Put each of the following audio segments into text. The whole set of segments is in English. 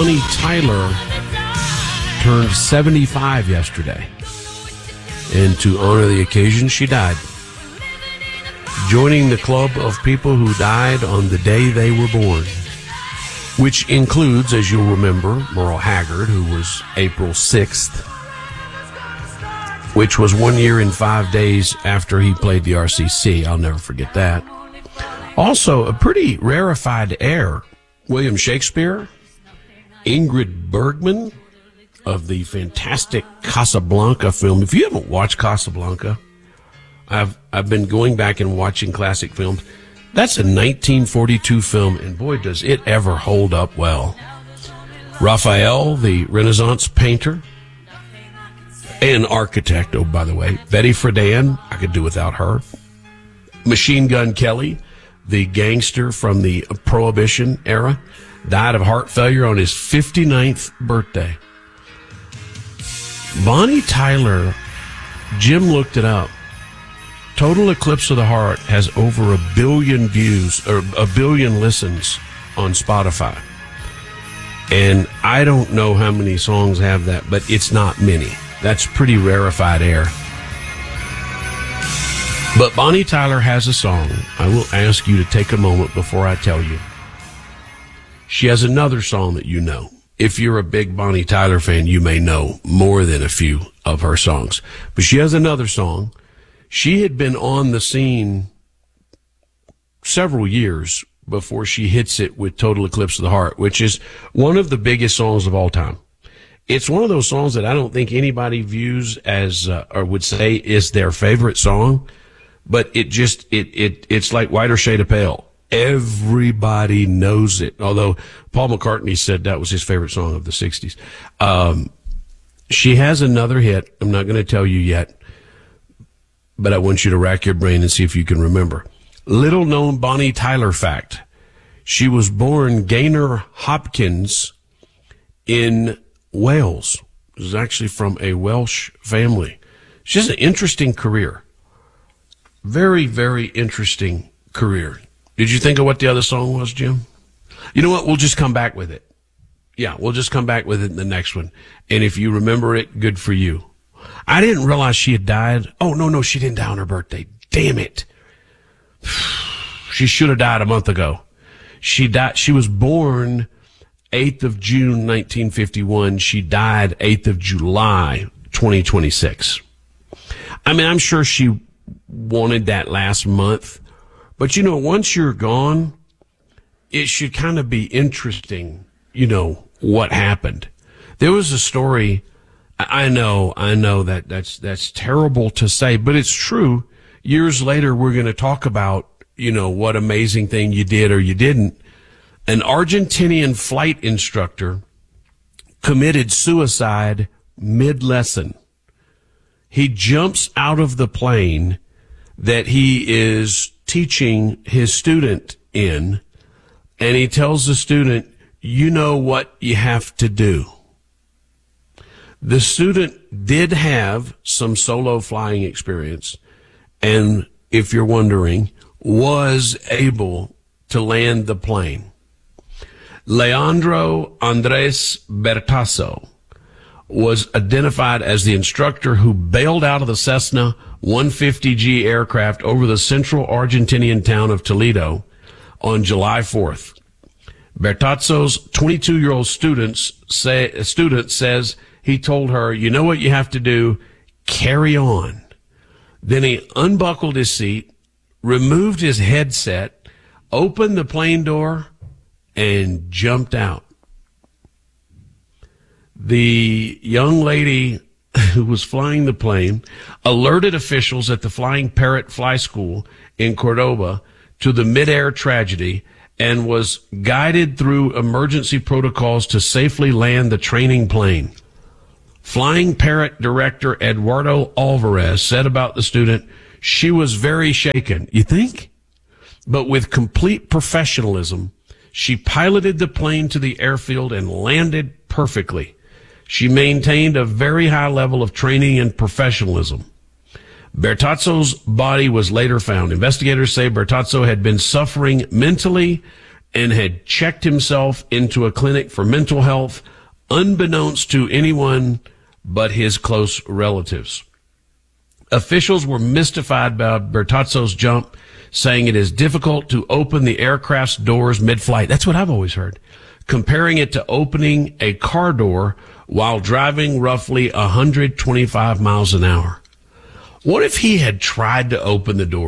Bonnie Tyler turned 75 yesterday. And to honor the occasion, she died, joining the club of people who died on the day they were born, which includes, as you'll remember, Merle Haggard, who was April 6th, which was 1 year and 5 days after he played the RCC. I'll never forget that. Also, a pretty rarefied air, William Shakespeare, Ingrid Bergman of the fantastic Casablanca film. If you haven't watched Casablanca, I've been going back and watching classic films. That's a 1942 film, and boy, does it ever hold up well. Raphael, the Renaissance painter and architect, oh, by the way. Betty Friedan, I could do without her. Machine Gun Kelly, the gangster from the Prohibition era, died of heart failure on his 59th birthday. Bonnie Tyler, Jim looked it up. Total Eclipse of the Heart has over 1 billion views, or 1 billion listens on Spotify. And I don't know how many songs have that, but it's not many. That's pretty rarefied air. But Bonnie Tyler has a song. I will ask you to take a moment before I tell you. She has another song that you know. If you're a big Bonnie Tyler fan, you may know more than a few of her songs. But she has another song. She had been on the scene several years before she hits it with Total Eclipse of the Heart, which is one of the biggest songs of all time. It's one of those songs that I don't think anybody views as, or would say is their favorite song, but it's like Whiter Shade of Pale. Everybody knows it. Although Paul McCartney said that was his favorite song of the 60s. She has another hit. I'm not going to tell you yet, but I want you to rack your brain and see if you can remember. Little known Bonnie Tyler fact. She was born Gaynor Hopkins in Wales. She was actually from a Welsh family. She has an interesting career. Very, very interesting career. Did you think of what the other song was, Jim? You know what? We'll just come back with it. Yeah, we'll just come back with it in the next one. And if you remember it, good for you. I didn't realize she had died. Oh, no, she didn't die on her birthday. Damn it. She should have died a month ago. She died. She was born 8th of June, 1951. She died 8th of July, 2026. I mean, I'm sure she wanted that last month. But, you know, once you're gone, it should kind of be interesting, you know, what happened. There was a story. I know that's terrible to say, but it's true. Years later, we're going to talk about, you know, what amazing thing you did or you didn't. An Argentinian flight instructor committed suicide mid-lesson. He jumps out of the plane that he is teaching his student in, and he tells the student, you know what you have to do. The student did have some solo flying experience, and if you're wondering, was able to land the plane. Leandro Andres Bertasso was identified as the instructor who bailed out of the Cessna 150G aircraft over the central Argentinian town of Toledo on July 4th. Bertazzo's 22-year-old student says he told her, you know what you have to do? Carry on. Then he unbuckled his seat, removed his headset, opened the plane door, and jumped out. The young lady who was flying the plane alerted officials at the Flying Parrot Fly School in Cordoba to the midair tragedy and was guided through emergency protocols to safely land the training plane. Flying Parrot director Eduardo Alvarez said about the student, she was very shaken. You think? But with complete professionalism, she piloted the plane to the airfield and landed perfectly. She maintained a very high level of training and professionalism. Bertazzo's body was later found. Investigators say Bertazzo had been suffering mentally and had checked himself into a clinic for mental health, unbeknownst to anyone but his close relatives. Officials were mystified by Bertazzo's jump, saying it is difficult to open the aircraft's doors mid-flight. That's what I've always heard. Comparing it to opening a car door while driving roughly 125 miles an hour. What if he had tried to open the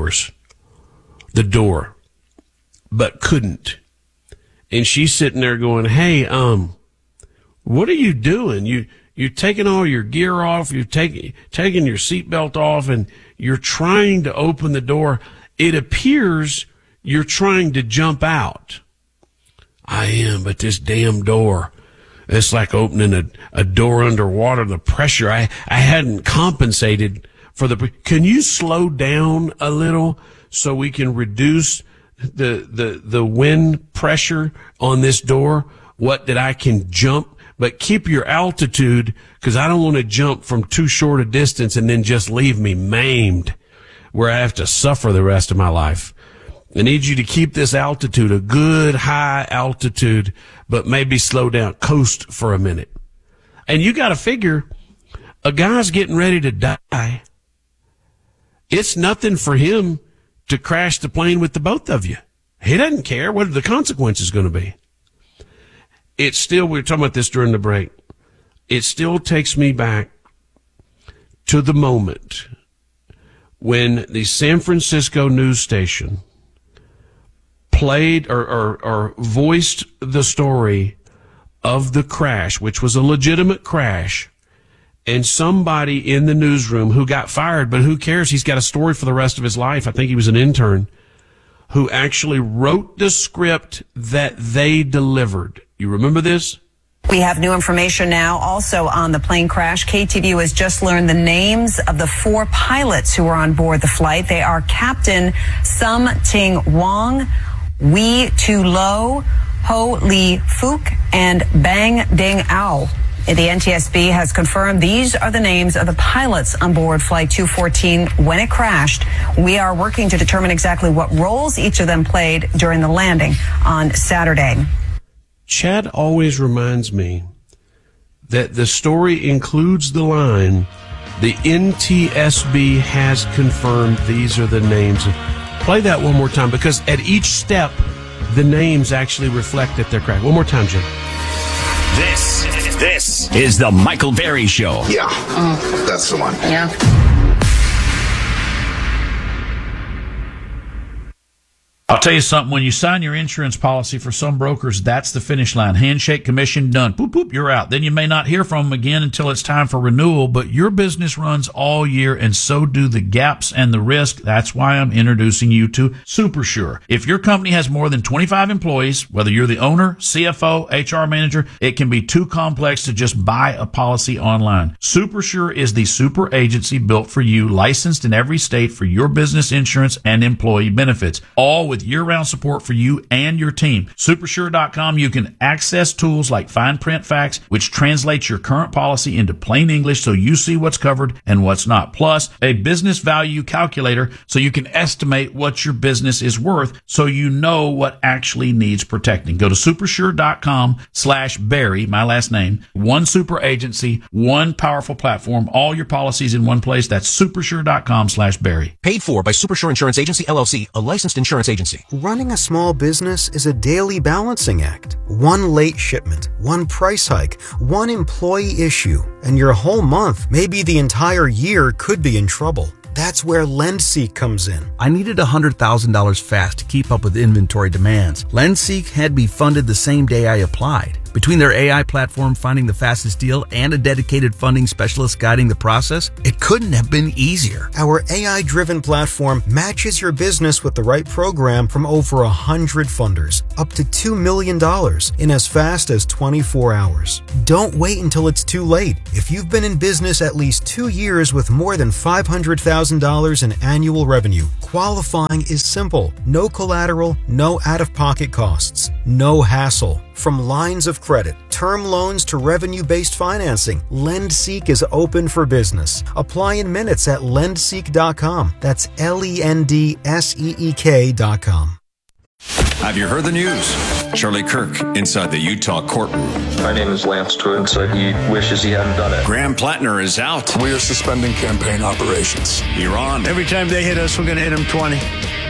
door, but couldn't? And she's sitting there going, hey, what are you doing? You're taking all your gear off. You're taking your seatbelt off, and you're trying to open the door. It appears you're trying to jump out. I am, but this damn door, it's like opening a door underwater. The pressure, I hadn't compensated for can you slow down a little so we can reduce the wind pressure on this door? That I can jump, but keep your altitude, because I don't want to jump from too short a distance and then just leave me maimed where I have to suffer the rest of my life. I need you to keep this altitude, a good high altitude, but maybe slow down, coast for a minute. And you got to figure, a guy's getting ready to die. It's nothing for him to crash the plane with the both of you. He doesn't care what are the consequences going to be. It's still, we were talking about this during the break. It still takes me back to the moment when the San Francisco news station played or voiced the story of the crash, which was a legitimate crash, and somebody in the newsroom who got fired, but who cares? He's got a story for the rest of his life. I think he was an intern who actually wrote the script that they delivered. You remember this? We have new information now also on the plane crash. KTVU has just learned the names of the 4 pilots who were on board the flight. They are Captain Sum Ting Wong, Wee Tu Lo, Ho Lee Fook, and Bang Ding Ao. The NTSB has confirmed these are the names of the pilots on board Flight 214 when it crashed. We are working to determine exactly what roles each of them played during the landing on Saturday. Chad always reminds me that the story includes the line, the NTSB has confirmed these are the names. Play that one more time, because at each step, the names actually reflect that they're correct. One more time, Jim. This is the Michael Berry Show. Yeah, that's the one. Yeah. I'll tell you something, when you sign your insurance policy, for some brokers, that's the finish line. Handshake, commission, done. Boop, boop, you're out. Then you may not hear from them again until it's time for renewal, but your business runs all year, and so do the gaps and the risk. That's why I'm introducing you to SuperSure. If your company has more than 25 employees, whether you're the owner, CFO, HR manager, it can be too complex to just buy a policy online. SuperSure is the super agency built for you, licensed in every state for your business insurance and employee benefits, all with year-round support for you and your team. Supersure.com, you can access tools like Fine Print Facts, which translates your current policy into plain English so you see what's covered and what's not. Plus, a business value calculator so you can estimate what your business is worth so you know what actually needs protecting. Go to supersure.com/Barry, my last name. One super agency, one powerful platform, all your policies in one place. That's supersure.com/Barry. Paid for by Supersure Insurance Agency, LLC, a licensed insurance agency. Running a small business is a daily balancing act. One late shipment, one price hike, one employee issue, and your whole month, maybe the entire year, could be in trouble. That's where LendSeek comes in. I needed $100,000 fast to keep up with inventory demands. LendSeek had me funded the same day I applied. Between their AI platform finding the fastest deal and a dedicated funding specialist guiding the process, it couldn't have been easier. Our AI-driven platform matches your business with the right program from over 100 funders, up to $2 million in as fast as 24 hours. Don't wait until it's too late. If you've been in business at least 2 years with more than $500,000 in annual revenue, qualifying is simple. No collateral, no out-of-pocket costs, no hassle. From lines of credit, term loans to revenue-based financing, LendSeek is open for business. Apply in minutes at lendseek.com. That's LENDSEEK.com. Have you heard the news? Charlie Kirk inside the Utah courtroom. My name is Lance Twigg, so he wishes he hadn't done it. Graham Plattner is out. We are suspending campaign operations. You're on. Every time they hit us, we're going to hit them 20.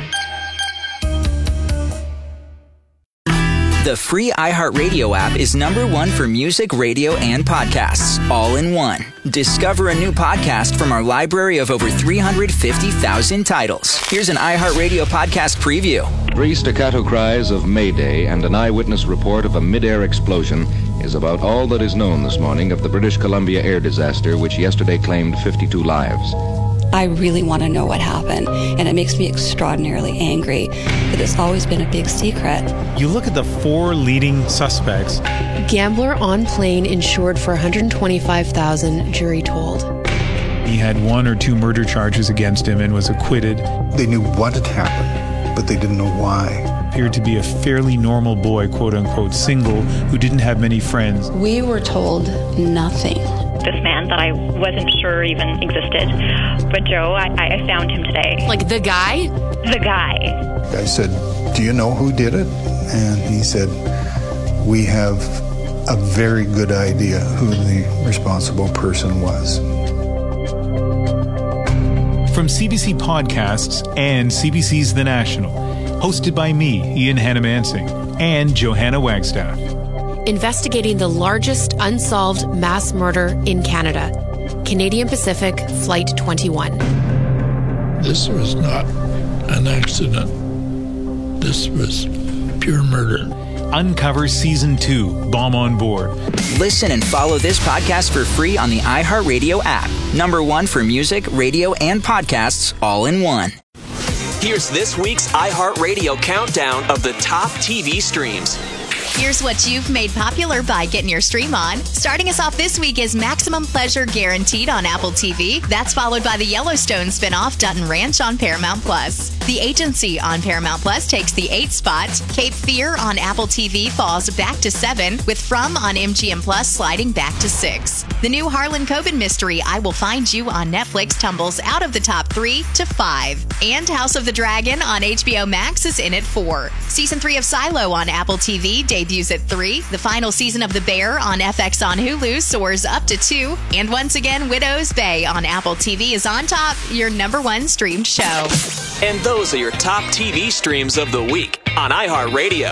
The free iHeartRadio app is #1 for music, radio, and podcasts, all in one. Discover a new podcast from our library of over 350,000 titles. Here's an iHeartRadio podcast preview. 3 staccato cries of Mayday and an eyewitness report of a mid-air explosion is about all that is known this morning of the British Columbia air disaster, which yesterday claimed 52 lives. I really want to know what happened, and it makes me extraordinarily angry that it's always been a big secret. You look at the 4 leading suspects. Gambler on plane insured for $125,000, jury told. He had 1 or 2 murder charges against him and was acquitted. They knew what had happened, but they didn't know why. Appeared to be a fairly normal boy, quote-unquote, single, who didn't have many friends. We were told nothing. This man that I wasn't sure even existed. But Joe, I found him today. Like the guy? The guy. I said, "Do you know who did it?" And he said, "We have a very good idea who the responsible person was." From CBC Podcasts and CBC's The National, hosted by me, Ian Hannah-Mansing, and Johanna Wagstaff. Investigating the largest unsolved mass murder in Canada. Canadian Pacific Flight 21. This was not an accident. This was pure murder. Uncover Season 2, Bomb on Board. Listen and follow this podcast for free on the iHeartRadio app. #1 for music, radio, and podcasts, all in one. Here's this week's iHeartRadio countdown of the top TV streams. Here's what you've made popular by getting your stream on. Starting us off this week is Maximum Pleasure Guaranteed on Apple TV. That's followed by the Yellowstone spinoff Dutton Ranch on Paramount Plus. The Agency on Paramount Plus takes the 8th spot. Cape Fear on Apple TV falls back to 7, with From on MGM Plus sliding back to 6. The new Harlan Coben mystery I Will Find You on Netflix tumbles out of the top 3 to 5. And House of the Dragon on HBO Max is in at 4. Season 3 of Silo on Apple TV debuts at 3. The final season of The Bear on FX on Hulu soars up to 2. And once again, Widow's Bay on Apple TV is on top, your #1 streamed show. And those are your top TV streams of the week on iHeartRadio.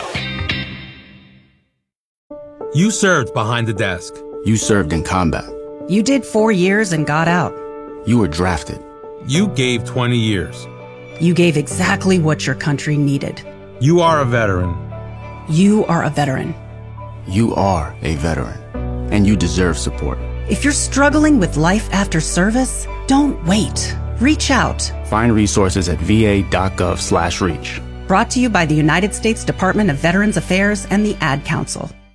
You served behind the desk. You served in combat. You did 4 years and got out. You were drafted. You gave 20 years. You gave exactly what your country needed. You are a veteran. You are a veteran. You are a veteran. And you deserve support. If you're struggling with life after service, don't wait. Reach out. Find resources at va.gov/reach. Brought to you by the United States Department of Veterans Affairs and the Ad Council.